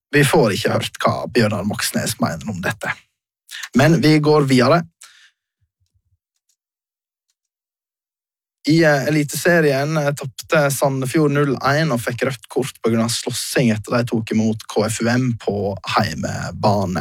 Vi får ikke hørt hva Bjørnar Moxnes mener om dette. Men vi går videre. I eliteserien tappte Sandefjord 0-1 og fikk rødt kort på grunn av slåssing etter de tok imot KFUM på heimebane.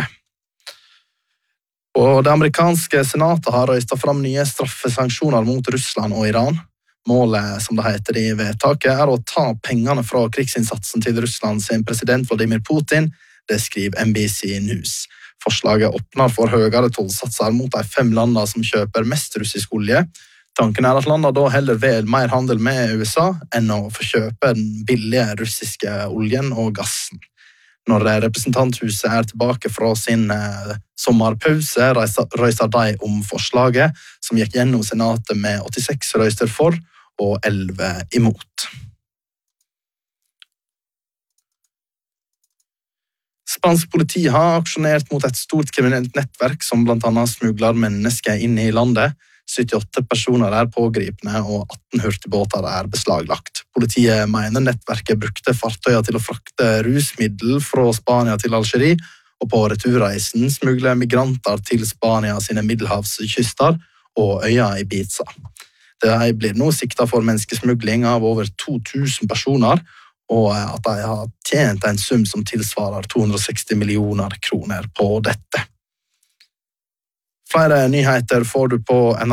Og det amerikanske senatet har røystet fram nye straffesanksjoner mot Russland og Iran. Målet, som det heter i vedtaket, er å ta pengene fra krigsinnsatsen til Russland sin president Vladimir Putin, det skriver NBC News. Forslaget åpner for høyere tollsatser mot de 5 landene som kjøper mest russisk olje. Tanken er at landene da heller vel mer handel med USA enn å få kjøpe den billige russiske oljen og gassen. Når representanthuset er tilbake fra sin sommerpause, røyster de om forslaget, som gikk gjennom senatet med 86 røyster for og 11 imot. Spansk politi har aksjonert mot et stort kriminelt nettverk som blant annet smugler mennesker inn i landet. 78 personer er pågripne og 18 hurtigbåter er beslaglagt. Politiet mener nettverket brukte fartøyer til å frakte rusmiddel fra Spania til Algerie, og på returreisen smugler migranter til Spania sine middelhavskyster og øya Ibiza. De blir nå siktet for menneskesmugling av over 2000 personer, og at de har tjent en sum som tilsvarer 260 millioner kroner på dette. Flere nyheter får du på NRK.